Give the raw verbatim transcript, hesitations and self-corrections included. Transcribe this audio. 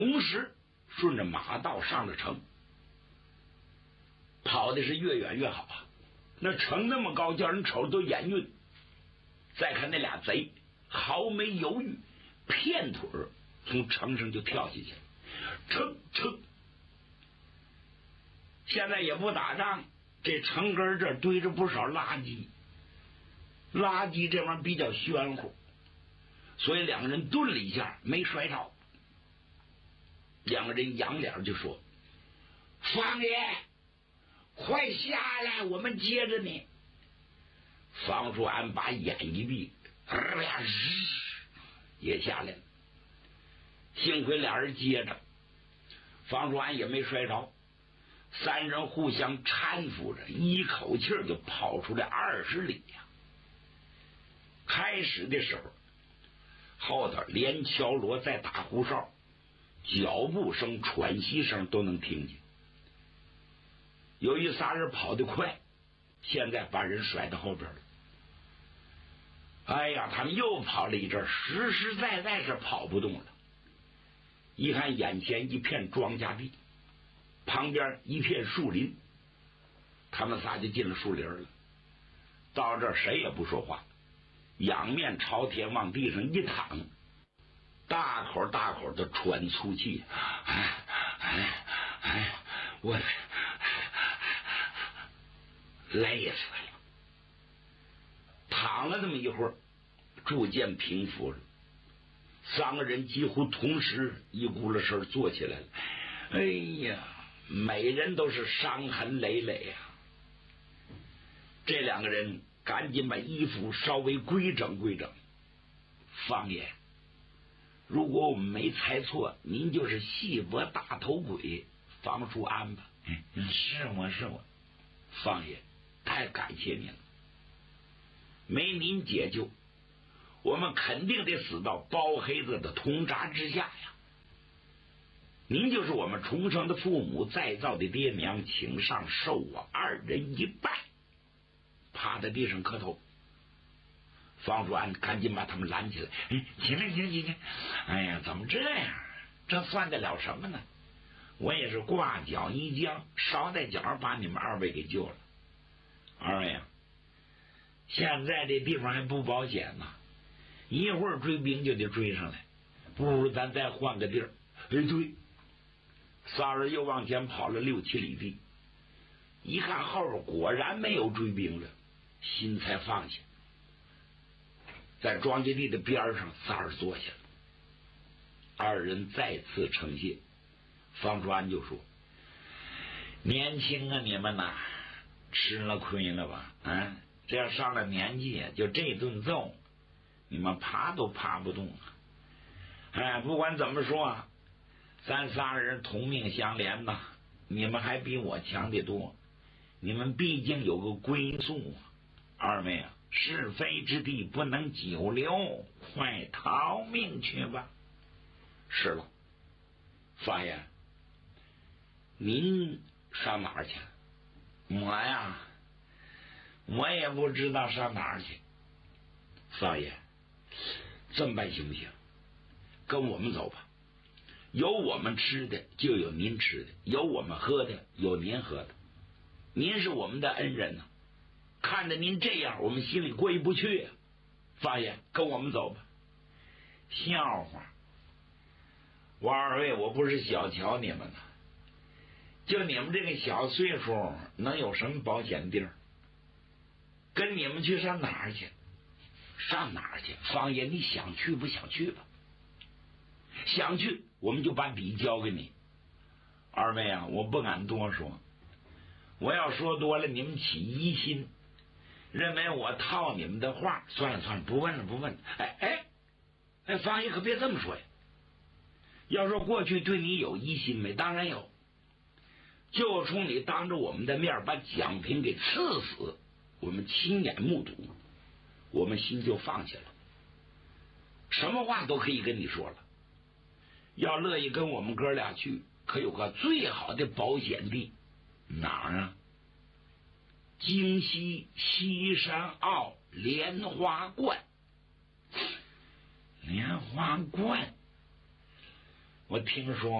同时顺着马道上了城，跑的是越远越好啊！那城那么高，叫人瞅都眼晕。再看那俩贼，毫没犹豫，片腿从城上就跳下去了，噌噌。现在也不打仗，这城根这堆着不少垃圾，垃圾这玩意儿比较玄乎，所以两个人顿了一下，没摔着。两个人仰脸就说：“方爷，快下来，我们接着你。”方叔安把眼一闭，哎呀，也下来了。幸亏俩人接着，方叔安也没摔着。三人互相搀扶着，一口气就跑出来二十里呀！开始的时候，后头连敲锣在打胡哨，脚步声、喘息声都能听见。由于仨人跑得快，现在把人甩到后边了。哎呀，他们又跑了一阵，实实在在是跑不动了。一看眼前一片庄稼地，旁边一片树林，他们仨就进了树林了。到这儿谁也不说话，仰面朝天往地上一躺，大口大口的喘粗气。哎哎哎，我累死了。躺了这么一会儿，逐渐平复了。三个人几乎同时一咕噜声坐起来了。哎呀，每人都是伤痕累累呀、啊！这两个人赶紧把衣服稍微规整规整。方爷，如果我们没猜错，您就是戏佛大头鬼方叔安吧？嗯，是我是我。方爷，太感谢您了，没您解救，我们肯定得死到包黑子的通闸之下呀！您就是我们重生的父母，再造的爹娘，请上受我二人一拜。趴在地上磕头。方叔安赶紧把他们拦起来，哎，行了行了行了，哎呀，怎么这样？这算得了什么呢？我也是挂脚一僵，捎带脚把你们二位给救了。二位啊，现在这地方还不保险呢，一会儿追兵就得追上来，不如咱再换个地儿。哎，对，仨人又往前跑了六七里地，一看后边果然没有追兵了，心才放下。在庄稼地的边上，仨人坐下了，二人再次称谢。方叔安就说：“年轻啊，你们呐，吃了亏了吧？啊，这要上了年纪，就这顿揍，你们爬都爬不动啊！哎，不管怎么说，咱仨人同命相连呐，你们还比我强得多。你们毕竟有个归宿，二位啊，是非之地不能久留，快逃命去吧。”是了，方爷，您上哪儿去？我呀，我也不知道上哪儿去。方爷，这么办行不行？跟我们走吧，有我们吃的就有您吃的，有我们喝的有您喝的。您是我们的恩人呢、啊，看着您这样，我们心里过意不去啊。方爷，跟我们走吧。笑话，我二位我不是小瞧你们呢，就你们这个小岁数，能有什么保险地儿？跟你们去上哪儿去？上哪儿去？方爷，你想去不想去吧？想去，我们就把笔交给你。二位啊，我不敢多说，我要说多了，你们起疑心，认为我套你们的话。算了算了，不问了不问了。哎哎哎，方爷可别这么说呀！要说过去对你有疑心没？当然有。就冲你当着我们的面把蒋平给刺死，我们亲眼目睹，我们心就放下了，什么话都可以跟你说了。要乐意跟我们哥俩去，可有个最好的保险地，哪儿啊？京西西山坳莲花观。莲花观， 我听说